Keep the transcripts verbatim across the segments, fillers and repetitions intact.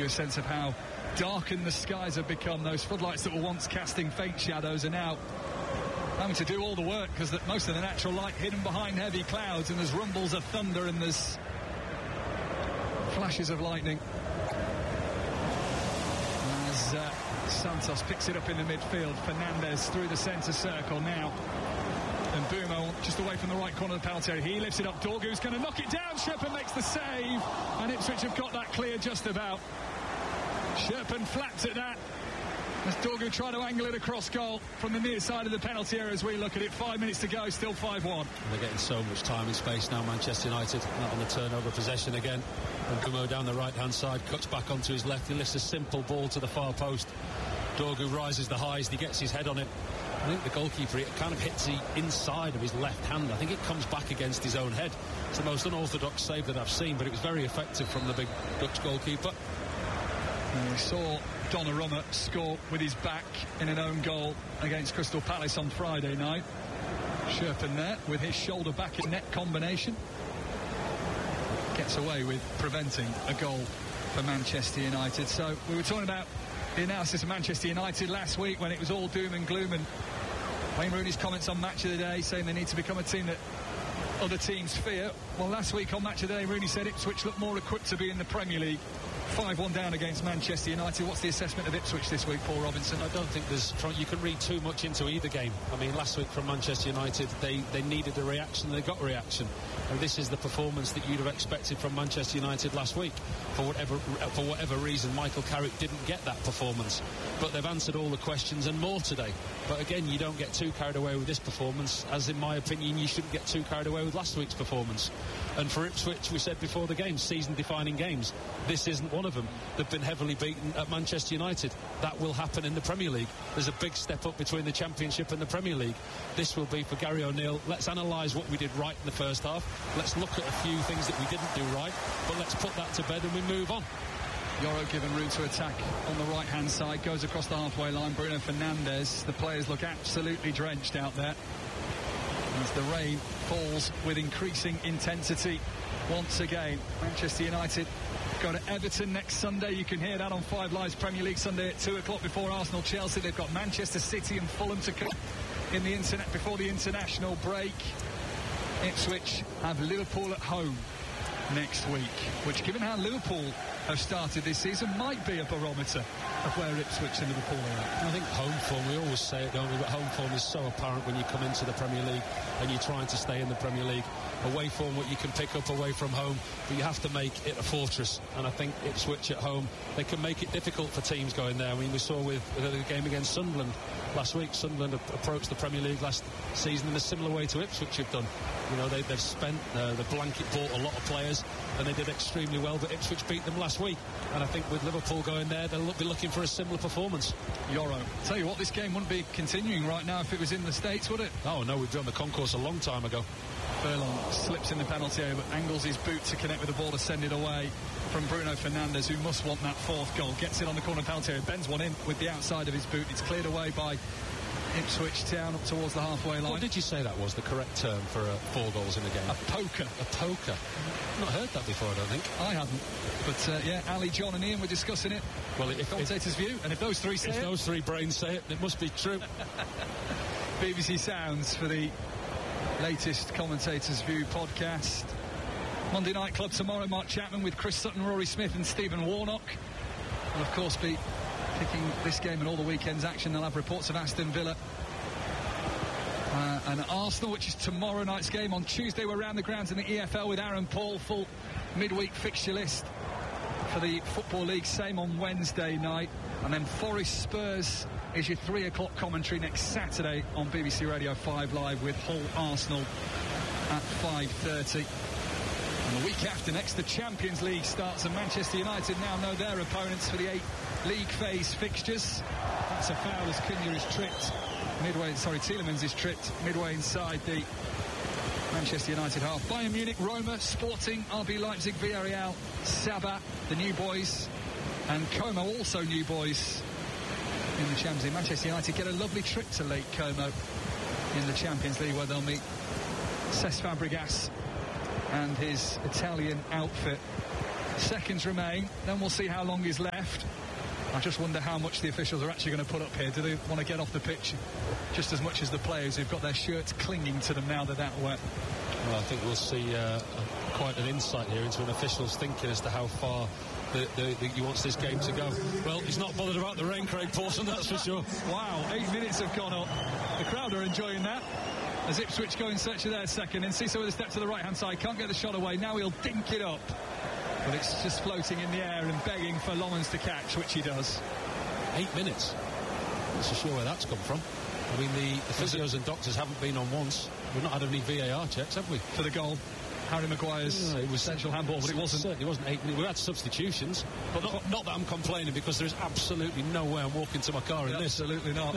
you a sense of how darkened the skies have become. Those floodlights that were once casting faint shadows are now having to do all the work, because most of the natural light hidden behind heavy clouds, and there's rumbles of thunder and there's flashes of lightning. As uh, Santos picks it up in the midfield, Fernandez through the centre circle now. And Bumo just away from the right corner of the penalty area. He lifts it up. Dorgu's going to knock it down. Sherpen makes the save. And Ipswich have got that clear just about. Sherpen flaps at that. As Dorgu tried to angle it across goal from the near side of the penalty area as we look at it. Five minutes to go, still five one. They're getting so much time and space now, Manchester United. Not on the turnover possession again. And Bumo down the right-hand side, cuts back onto his left. He lifts a simple ball to the far post. Dorgu rises the highest. He gets his head on it. I think the goalkeeper, it kind of hits the inside of his left hand. I think it comes back against his own head. It's the most unorthodox save that I've seen, but it was very effective from the big Dutch goalkeeper. And we saw Donnarumma score with his back in an own goal against Crystal Palace on Friday night. Sherpen there with his shoulder back in net combination. Gets away with preventing a goal for Manchester United. So we were talking about the analysis of Manchester United last week when it was all doom and gloom, and Wayne Rooney's comments on Match of the Day saying they need to become a team that other teams fear. Well, last week on Match of the Day, Rooney said Ipswich looked more equipped to be in the Premier League. five one down against Manchester United. What's the assessment of Ipswich this week, Paul Robinson? I don't think there's you can read too much into either game. I mean, last week from Manchester United, they, they needed a reaction, they got a reaction. And this is the performance that you'd have expected from Manchester United last week. For whatever for whatever reason, Michael Carrick didn't get that performance. But they've answered all the questions and more today. But again, you don't get too carried away with this performance, as in my opinion, you shouldn't get too carried away with last week's performance. And for Ipswich, we said before the game, season-defining games. This isn't one of them. They've been heavily beaten at Manchester United. That will happen in the Premier League. There's a big step up between the Championship and the Premier League. This will be for Gary O'Neill. Let's analyse what we did right in the first half. Let's look at a few things that we didn't do right, but let's put that to bed and we move on. Yoro given room to attack on the right-hand side, goes across the halfway line. Bruno Fernandes. The players look absolutely drenched out there as the rain falls with increasing intensity once again. Manchester United go to Everton next Sunday. You can hear that on Five Live's Premier League Sunday at two o'clock before Arsenal Chelsea. They've got Manchester City and Fulham to come in the internet before the international break. Ipswich have Liverpool at home next week, which, given how Liverpool have started this season, might be a barometer of where Ipswich and Liverpool are at. I think home form, we always say it, don't we, but home form is so apparent when you come into the Premier League and you're trying to stay in the Premier League. Away form, what you can pick up away from home, but you have to make it a fortress, and I think Ipswich at home, they can make it difficult for teams going there. I mean, we saw with, with the game against Sunderland last week. Sunderland approached the Premier League last season in a similar way to Ipswich have done. You know, they, they've spent uh, the blanket bought a lot of players, and they did extremely well, but Ipswich beat them last week, and I think with Liverpool going there, they'll look, be looking for a similar performance. Yoro, tell you what, this game wouldn't be continuing right now if it was in the States, would it? Oh no, we'd be on the concourse a long time ago. Furlong slips in the penalty area, but angles his boot to connect with the ball to send it away from Bruno Fernandes, who must want that fourth goal. Gets it on the corner penalty area, bends one in with the outside of his boot. It's cleared away by Ipswich Town up towards the halfway line. What did you say that was the correct term for uh, four goals in a game? A poker. A poker. I've not heard that before, I don't think. I hadn't. But uh, yeah, Ali, John and Ian were discussing it. Well, if commentators' view, and if those three say if it, those three brains say it, it must be true. B B C Sounds for the latest Commentators' View podcast. Monday Night Club tomorrow, Mark Chapman with Chris Sutton, Rory Smith and Stephen Warnock. Will of course be picking this game and all the weekend's action. They'll have reports of Aston Villa uh, and Arsenal, which is tomorrow night's game. On Tuesday we're around the grounds in the E F L with Aaron Paul. Full midweek fixture list for the Football League, same on Wednesday night. And then Forest Spurs is your three o'clock commentary next Saturday on B B C Radio five Live with Hull Arsenal at five thirty. And the week after next, the Champions League starts, and Manchester United now know their opponents for the eight league phase fixtures. That's a foul as Cunha is tripped midway, sorry, Tielemans is tripped midway inside the Manchester United half. Bayern Munich, Roma, Sporting, R B Leipzig, Villarreal, Sabah, the new boys, and Como, also new boys in the Champions League. Manchester United get a lovely trip to Lake Como in the Champions League, where they'll meet Cesc Fabregas and his Italian outfit. Seconds remain, then we'll see how long is left. I just wonder how much the officials are actually going to put up here. Do they want to get off the pitch just as much as the players who've got their shirts clinging to them now they're that wet? Well, I think we'll see uh, quite an insight here into an official's thinking as to how far the, the, the, he wants this game to go. Well, he's not bothered about the rain, Craig Pawson, that's for sure. Wow, eight minutes have gone up. The crowd are enjoying that. As Ipswich go in search of their second. Enciso with a step to the right-hand side. Can't get the shot away. Now he'll dink it up. But it's just floating in the air and begging for Lomans to catch, which he does. Eight minutes. Not so sure where that's come from. I mean, the, the physios and doctors haven't been on once. We've not had any V A R checks, have we? For the goal. Harry Maguire's no, it was central handball, but it wasn't. Certainly wasn't eight minutes. We had substitutions, but not, not that I'm complaining, because there's absolutely no way I'm walking to my car in this. Absolutely not.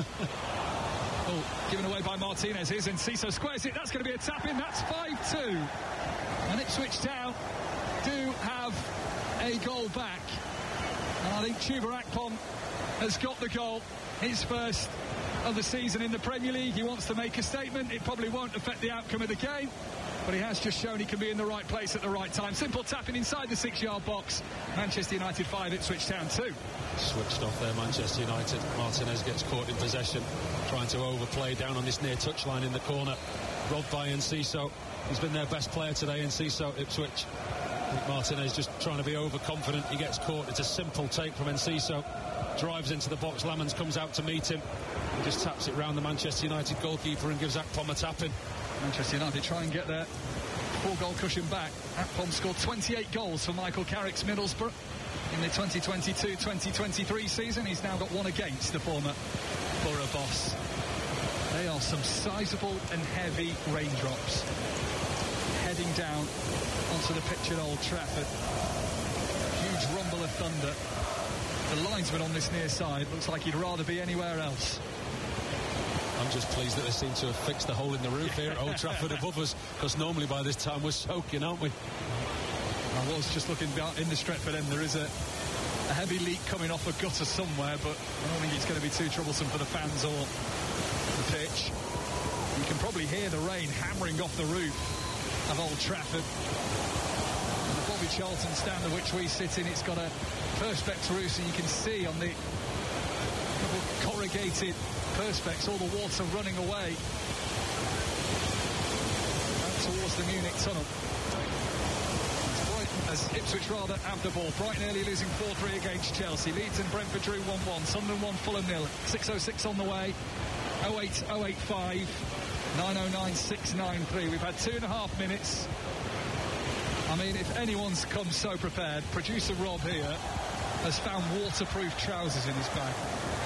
Oh, given away by Martinez. Here's Enciso, squares it. That's going to be a tap in. That's five two. And Ipswich Town do have a goal back. And I think Chuba Akpom has got the goal. His first of the season in the Premier League. He wants to make a statement. It probably won't affect the outcome of the game, but he has just shown he can be in the right place at the right time. Simple tapping inside the six-yard box. Manchester United five, Ipswich Town two. Switched off there, Manchester United. Martinez gets caught in possession, trying to overplay down on this near touchline in the corner. Robbed by Enciso. He's been their best player today, Enciso, Ipswich. Martinez just trying to be overconfident. He gets caught. It's a simple take from Enciso. Drives into the box. Lamans comes out to meet him. He just taps it round the Manchester United goalkeeper and gives Akpom a tap in. Manchester United try and get their four-goal cushion back. Akpom scored twenty-eight goals for Michael Carrick's Middlesbrough in the twenty twenty-two twenty twenty-three season. He's now got one against the former Borough boss. They are some sizable and heavy raindrops heading down onto the pitch at Old Trafford. Huge rumble of thunder. The linesman on this near side looks like he'd rather be anywhere else. I'm just pleased that they seem to have fixed the hole in the roof here at Old Trafford above us, because normally by this time we're soaking, aren't we? I was just looking in the Stretford end. There is a, a heavy leak coming off a gutter somewhere, but I don't think it's going to be too troublesome for the fans or the pitch. You can probably hear the rain hammering off the roof of Old Trafford. The Bobby Charlton stand of which we sit in, it's got a perspex roof, so you can see on the couple corrugated perspex all the water running away out towards the Munich tunnel. As Ipswich rather have the ball. Brighton early losing four three against Chelsea. Leeds and Brentford drew one one. Sunderland one, Fulham nil. six oh six on the way. oh eight oh eight five nine oh nine six nine three. We've had two and a half minutes. I mean, if anyone's come so prepared, producer Rob here has found waterproof trousers in his bag.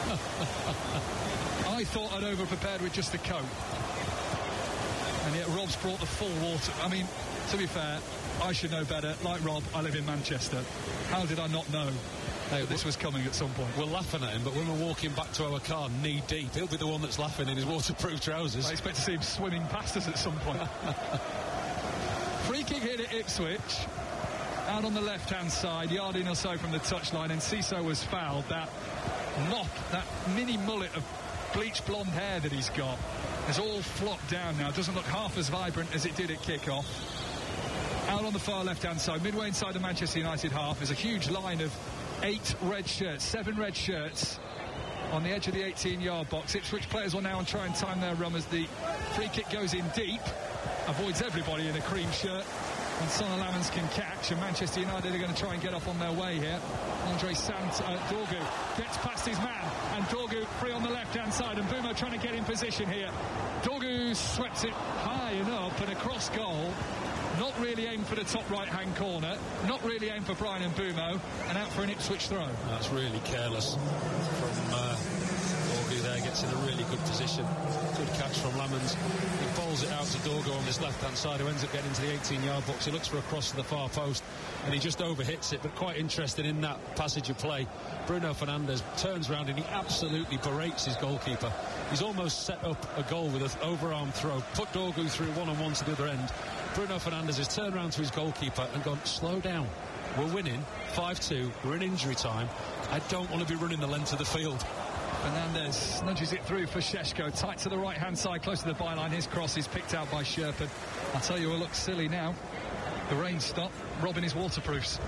I thought I'd over-prepared with just a coat. And yet Rob's brought the full water. I mean, to be fair, I should know better. Like Rob, I live in Manchester. How did I not know hey, that this was coming at some point? We're laughing at him, but when we're walking back to our car knee-deep, he'll be the one that's laughing in his waterproof trousers. I expect to see him swimming past us at some point. Free kick hit at Ipswich. Out on the left-hand side, yard in or so from the touchline, and Enciso was fouled. That mop, that mini mullet of bleached blonde hair that he's got has all flopped down now. Doesn't look half as vibrant as it did at kick-off. Out on the far left-hand side, midway inside the Manchester United half, is a huge line of eight red shirts, seven red shirts on the edge of the eighteen-yard box. Ipswich players will now try and time their run as the free kick goes in deep, avoids everybody in a cream shirt, and Sonny Lamans can catch, and Manchester United are going to try and get off on their way here. Andre Sant, uh, Dorgu gets past his man, and Dorgu free on the left-hand side, and Bumo trying to get in position here. Dorgu swept it high and up and across goal. Not really aimed for the top right-hand corner, not really aimed for Brian and Bumo, and out for an Ipswich throw. That's really careless from uh, Dorgu there, gets in a really good position. Good catch from Lamans. He bowls it out to Dorgu on this left-hand side, who ends up getting into the eighteen-yard box. He looks for a cross to the far post, and he just overhits it, but quite interested in that passage of play. Bruno Fernandes turns round and he absolutely berates his goalkeeper. He's almost set up a goal with an overarm throw, put Dorgu through one-on-one to the other end. Bruno Fernandes has turned round to his goalkeeper and gone, slow down. We're winning five two. We're in injury time. I don't want to be running the length of the field. Fernandes nudges it through for Šeško. Tight to the right-hand side, close to the byline. His cross is picked out by Sherpen. I'll tell you, it looks silly now. The rain stopped. Robin is waterproofs.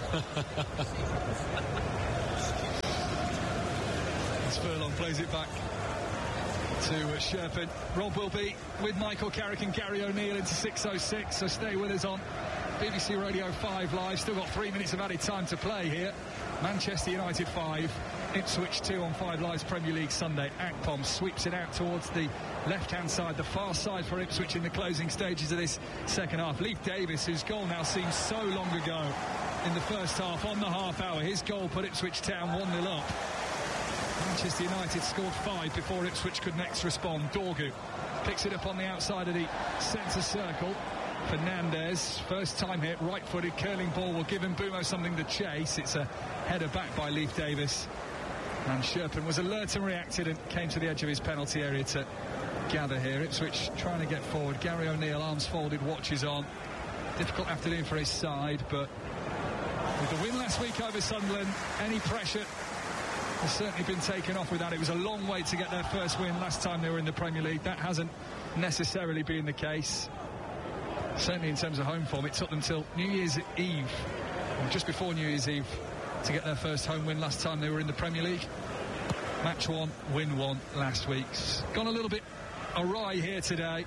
As Furlong plays it back to uh, Sherpin. Rob will be with Michael Carrick and Gary O'Neill into six oh six, so stay with us on B B C Radio five Live. Still got three minutes of added time to play here. Manchester United five, Ipswich two on five Live's Premier League Sunday. Akpom sweeps it out towards the left-hand side, the far side for Ipswich in the closing stages of this second half. Leif Davis, whose goal now seems so long ago in the first half, on the half hour. His goal put Ipswich Town one nil up. Manchester United scored five before Ipswich could next respond. Dorgu picks it up on the outside of the centre circle. Fernandez, first time hit, right-footed, curling ball will give Mbeumo something to chase. It's a header back by Leif Davis. And Sherpin was alert and reacted and came to the edge of his penalty area to gather here. Ipswich trying to get forward. Gary O'Neill, arms folded, watches on. Difficult afternoon for his side, but with the win last week over Sunderland, any pressure has certainly been taken off with that. It was a long way to get their first win last time they were in the Premier League. That hasn't necessarily been the case. Certainly in terms of home form, it took them till New Year's Eve, or just before New Year's Eve, to get their first home win last time they were in the Premier League. Match one, win one last week. Gone a little bit awry here today.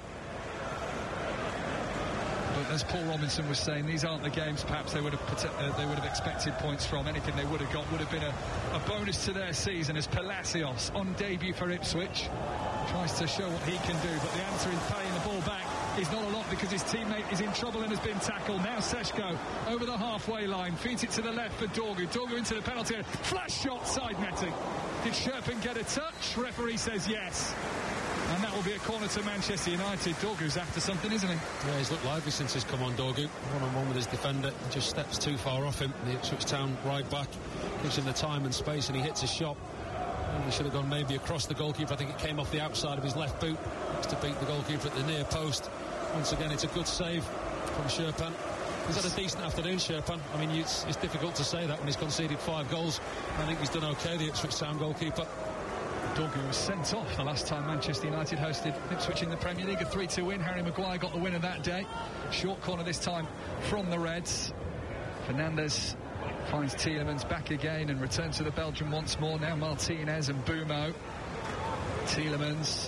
But as Paul Robinson was saying, these aren't the games perhaps they would have uh, they would have expected points from. Anything they would have got would have been a, a bonus to their season, as Palacios, on debut for Ipswich, tries to show what he can do, but the answer in playing the ball back is not a lot, because his teammate is in trouble and has been tackled. Now Seshko over the halfway line, feeds it to the left for Dorgu. Dorgu into the penalty area. Flash shot, side netting. Did Sherpin get a touch? Referee says yes. And that will be a corner to Manchester United. Dorgu's after something, isn't he? Yeah, he's looked lively since he's come on, Dorgu. One-on-one with his defender. He just steps too far off him. The Ipswich Town right back gives him the time and space, and he hits a shot. He should have gone maybe across the goalkeeper. I think it came off the outside of his left boot to beat the goalkeeper at the near post. Once again, it's a good save from Sherpan. He's had a decent afternoon, Sherpan. I mean, it's, it's difficult to say that when he's conceded five goals. I think he's done okay, the Ipswich Town goalkeeper. Dorgu was sent off the last time Manchester United hosted Ipswich in the Premier League. A three two win. Harry Maguire got the winner that day. Short corner this time from the Reds. Fernandez finds Tielemans back again and returns to the Belgian once more. Now Martinez and Mbeumo. Tielemans.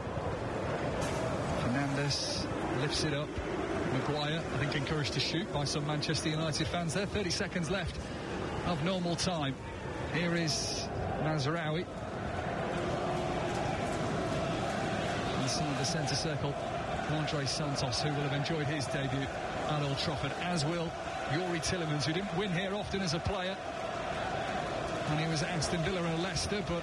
Fernandez lifts it up. Maguire, I think, encouraged to shoot by some Manchester United fans there. thirty seconds left of normal time. Here is Mazraoui. Inside the centre circle, Andre Santos, who will have enjoyed his debut at Old Trafford, as will Youri Tielemans, who didn't win here often as a player. And he was at Aston Villa and Leicester, but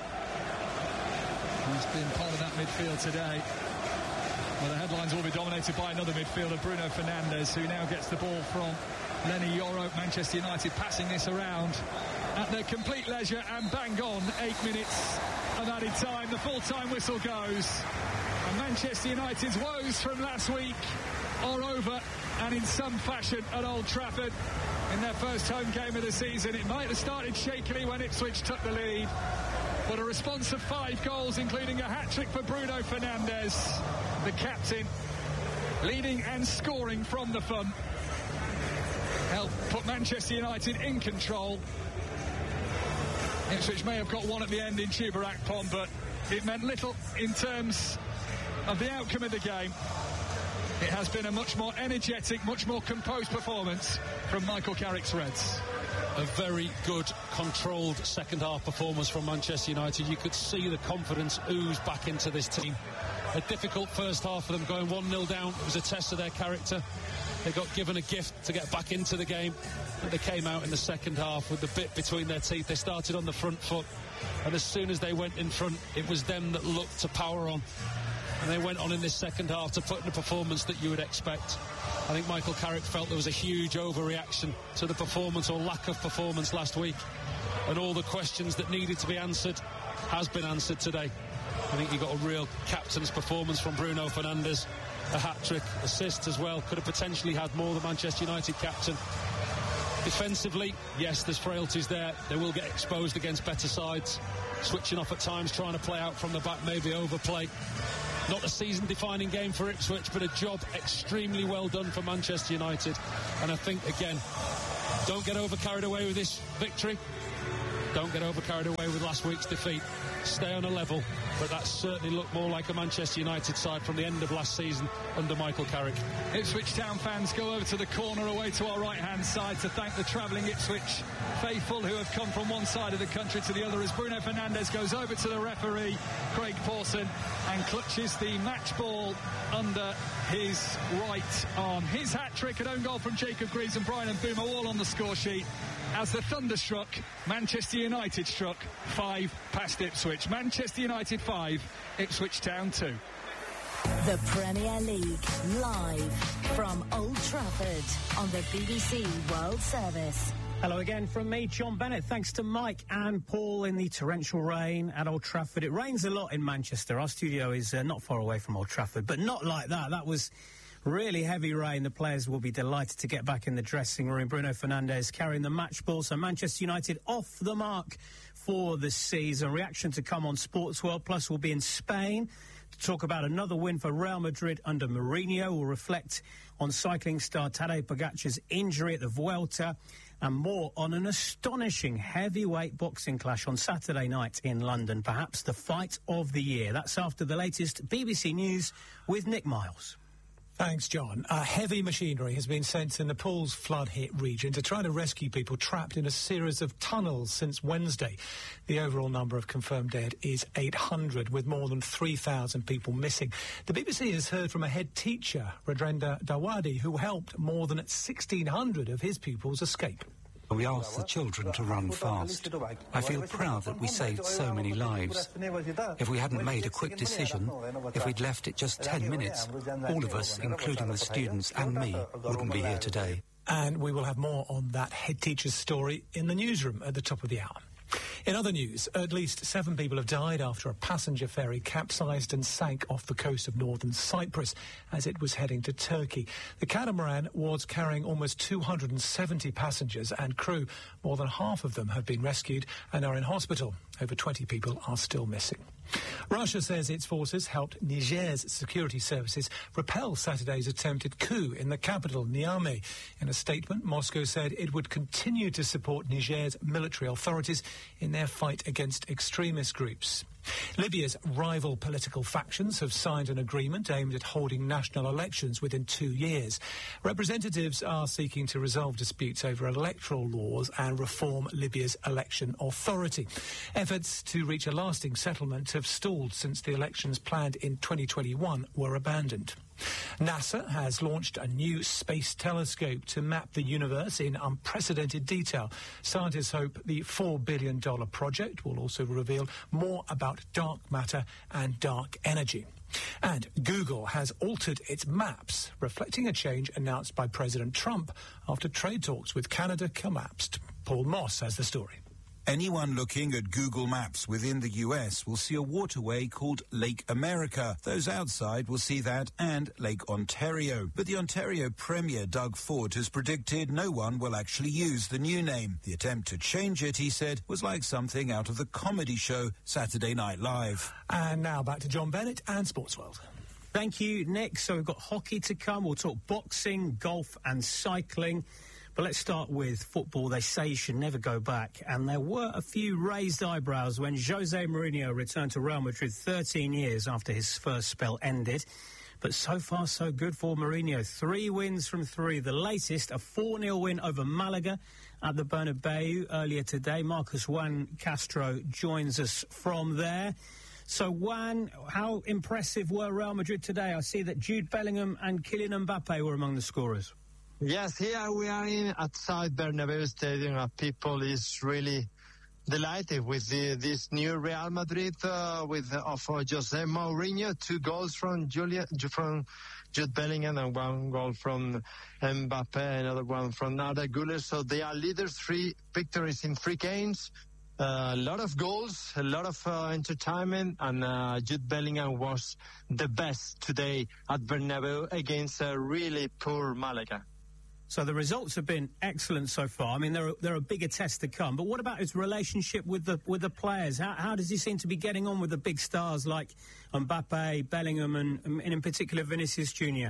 he's been part of that midfield today. Well, the headlines will be dominated by another midfielder, Bruno Fernandes, who now gets the ball from Lenny Yoro. Manchester United passing this around at their complete leisure, and bang on, eight minutes of added time. The full-time whistle goes, and Manchester United's woes from last week are over, and in some fashion at Old Trafford in their first home game of the season. It might have started shakily when Ipswich took the lead, but a response of five goals, including a hat-trick for Bruno Fernandes, the captain, leading and scoring from the front, helped put Manchester United in control. Ipswich may have got one at the end in Chuba Akpom, but it meant little in terms of the outcome of the game. It has been a much more energetic, much more composed performance from Michael Carrick's Reds. A very good, controlled second-half performance from Manchester United. You could see the confidence ooze back into this team. A difficult first half for them, going one nil down. It was a test of their character. They got given a gift to get back into the game, but they came out in the second half with the bit between their teeth. They started on the front foot, and as soon as they went in front, it was them that looked to power on. And they went on in this second half to put in a performance that you would expect. I think Michael Carrick felt there was a huge overreaction to the performance or lack of performance last week, and all the questions that needed to be answered has been answered today. I think he got a real captain's performance from Bruno Fernandes, a hat-trick, assist as well. Could have potentially had more, the Manchester United captain. Defensively, yes, there's frailties there. They will get exposed against better sides. Switching off at times, trying to play out from the back, maybe overplay. Not a season-defining game for Ipswich, but a job extremely well done for Manchester United. And I think, again, don't get over carried away with this victory. Don't get over carried away with last week's defeat. Stay on a level, but that certainly looked more like a Manchester United side from the end of last season under Michael Carrick. Ipswich Town fans go over to the corner away to our right-hand side to thank the travelling Ipswich faithful who have come from one side of the country to the other as Bruno Fernandes goes over to the referee, Craig Pawson, and clutches the match ball under his right arm. His hat-trick and own goal from Jacob Greaves and Brian Mbeumo all on the score sheet. As the Thunderstruck, Manchester United struck five past Ipswich. Manchester United five, Ipswich Town two. The Premier League, live from Old Trafford on the B B C World Service. Hello again from me, John Bennett. Thanks to Mike and Paul in the torrential rain at Old Trafford. It rains a lot in Manchester. Our studio is uh, not far away from Old Trafford, but not like that. That was really heavy rain. The players will be delighted to get back in the dressing room. Bruno Fernandes carrying the match ball. So Manchester United off the mark for the season. Reaction to come on Sports World. Plus we'll be in Spain to talk about another win for Real Madrid under Mourinho. We'll reflect on cycling star Tadej Pogacar's injury at the Vuelta and more on an astonishing heavyweight boxing clash on Saturday night in London. Perhaps the fight of the year. That's after the latest B B C News with Nick Miles. Thanks, John. Uh, heavy machinery has been sent to Nepal's flood-hit region to try to rescue people trapped in a series of tunnels since Wednesday. The overall number of confirmed dead is eight hundred, with more than three thousand people missing. The B B C has heard from a head teacher, Rajendra Dawadi, who helped more than sixteen hundred of his pupils escape. We asked the children to run fast. I feel proud that we saved so many lives. If we hadn't made a quick decision, if we'd left it just ten minutes, all of us, including the students and me, wouldn't be here today. And we will have more on that head teacher's story in the newsroom at the top of the hour. In other news, at least seven people have died after a passenger ferry capsized and sank off the coast of northern Cyprus as it was heading to Turkey. The catamaran was carrying almost two hundred seventy passengers and crew. More than half of them have been rescued and are in hospital. Over twenty people are still missing. Russia says its forces helped Niger's security services repel Saturday's attempted coup in the capital, Niamey. In a statement, Moscow said it would continue to support Niger's military authorities in their fight against extremist groups. Libya's rival political factions have signed an agreement aimed at holding national elections within two years. Representatives are seeking to resolve disputes over electoral laws and reform Libya's election authority. Efforts to reach a lasting settlement have stalled since the elections planned in twenty twenty-one were abandoned. NASA has launched a new space telescope to map the universe in unprecedented detail. Scientists hope the four billion dollars project will also reveal more about dark matter and dark energy. And Google has altered its maps, reflecting a change announced by President Trump after trade talks with Canada collapsed. Paul Moss has the story. Anyone looking at Google Maps within the U S will see a waterway called Lake America. Those outside will see that and Lake Ontario. But the Ontario Premier, Doug Ford, has predicted no one will actually use the new name. The attempt to change it, he said, was like something out of the comedy show Saturday Night Live. And now back to John Bennett and Sports World. Thank you, Nick. So we've got hockey to come. We'll talk boxing, golf and cycling. But let's start with football. They say you should never go back. And there were a few raised eyebrows when Jose Mourinho returned to Real Madrid thirteen years after his first spell ended. But so far, so good for Mourinho. Three wins from three. The latest, a four nil win over Malaga at the Bernabeu earlier today. Marcus Juan Castro joins us from there. So, Juan, how impressive were Real Madrid today? I see that Jude Bellingham and Kylian Mbappe were among the scorers. Yes, here we are in outside Bernabeu Stadium. Uh, people is really delighted with the, this new Real Madrid uh, with uh, of uh, Jose Mourinho. Two goals from Julia, from Jude Bellingham and one goal from Mbappe, another one from Arda Güler. So they are leaders. Three victories in three games. Uh, a lot of goals, a lot of uh, entertainment, and uh, Jude Bellingham was the best today at Bernabeu against a really poor Malaga. So the results have been excellent so far. I mean, there are, there are bigger tests to come. But what about his relationship with the with the players? How, how does he seem to be getting on with the big stars like Mbappe, Bellingham, and, and in particular Vinicius Junior?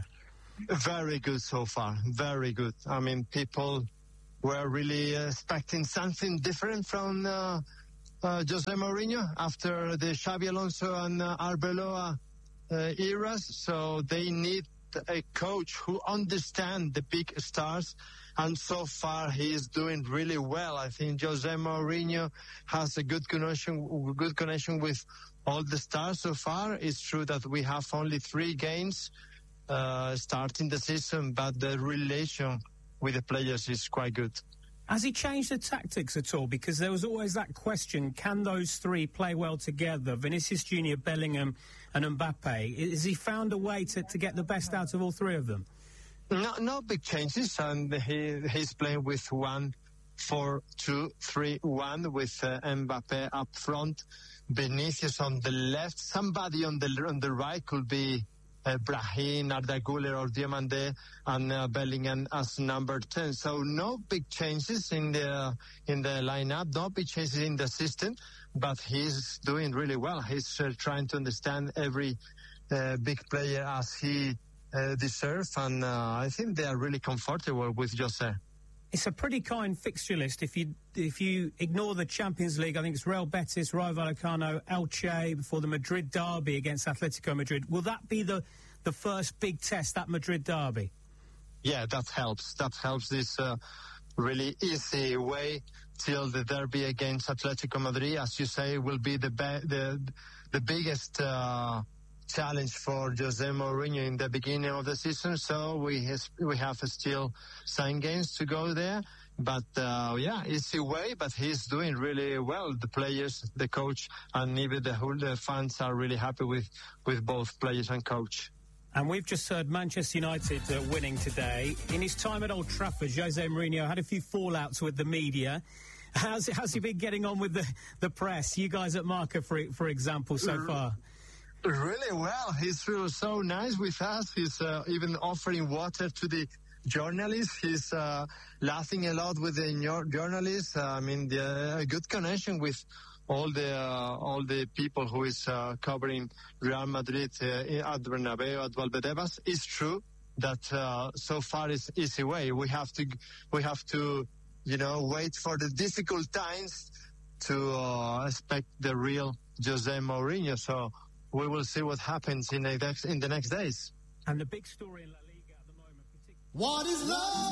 Very good so far. Very good. I mean, people were really expecting something different from uh, uh, Jose Mourinho after the Xabi Alonso and uh, Arbeloa uh, eras. So they need a coach who understands the big stars, and so far he is doing really well. I think Jose Mourinho has a good connection, good connection with all the stars so far. It's true that we have only three games uh, starting the season, but the relation with the players is quite good. Has he changed the tactics at all? Because there was always that question, can those three play well together? Vinicius Junior, Bellingham and Mbappe. Has he found a way to, to get the best out of all three of them? No, no big changes, and he he's playing with one, four, two, three, one, with uh, Mbappe up front, Vinicius on the left. Somebody on the on the right could be Uh, Brahim, Arda Güler or Diomande, and uh, Bellingham as number ten. So no big changes in the in the lineup, no big changes in the system, but he's doing really well. He's uh, trying to understand every uh, big player as he uh, deserves, and uh, I think they are really comfortable with Jose. It's a pretty kind fixture list. If you if you ignore the Champions League, I think it's Real Betis, Rayo Vallecano, Elche before the Madrid derby against Atletico Madrid. Will that be the the first big test, that Madrid derby? Yeah, that helps. That helps this uh, really easy way till the derby against Atletico Madrid. As you say, will be the be- the the biggest uh, challenge for Jose Mourinho in the beginning of the season. So we has, we have still some games to go there. But uh, yeah, easy way. But he's doing really well. The players, the coach, and even the whole the fans are really happy with with both players and coach. And we've just heard Manchester United uh, winning today. In his time at Old Trafford, Jose Mourinho had a few fallouts with the media. How's, how's he been getting on with the, the press? You guys at Marca, for for example, so far? Really well. He's so nice with us. He's uh, even offering water to the journalists. He's uh, laughing a lot with the journalists. Uh, I mean, the, a good connection with all the uh, all the people who is uh, covering Real Madrid uh, at Bernabeu, at Valdebebas. It's true that uh, so far it's easy way. We have to we have to you know wait for the difficult times to uh, expect the real Jose Mourinho. So we will see what happens in the next in the next days. And the big story in La Liga at the moment. What is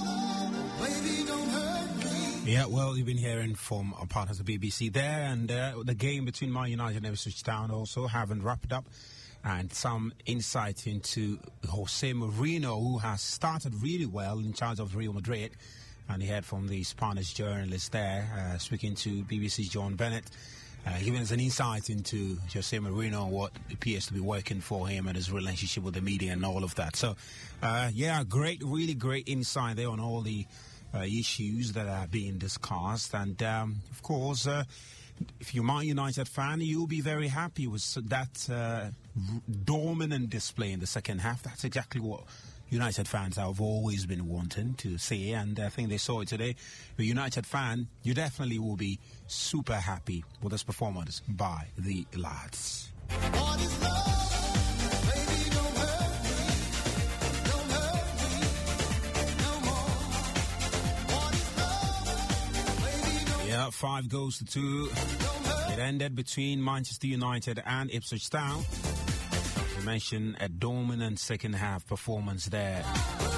love? Baby, don't hurt me. Yeah, well, you've been hearing from our partners at B B C there, and uh, the game between Man United and Ipswich Town also haven't wrapped up, and some insight into Jose Mourinho, who has started really well in charge of Real Madrid, and he heard from the Spanish journalist there, uh, speaking to B B C's John Bennett, uh, giving us an insight into Jose Mourinho, what appears to be working for him and his relationship with the media and all of that. So, uh, yeah, great, really great insight there on all the Uh, issues that are being discussed, and um, of course, uh, if you're a Man United fan, you'll be very happy with that uh, dominant display in the second half. That's exactly what United fans have always been wanting to see, and I think they saw it today. The United fan, you definitely will be super happy with this performance by the lads. What is love? Baby, don't hurt me. Don't hurt me no more. What is love? Baby, don't Yeah, five goals to two. It ended between Manchester United and Ipswich Town. We mentioned a dominant second half performance there.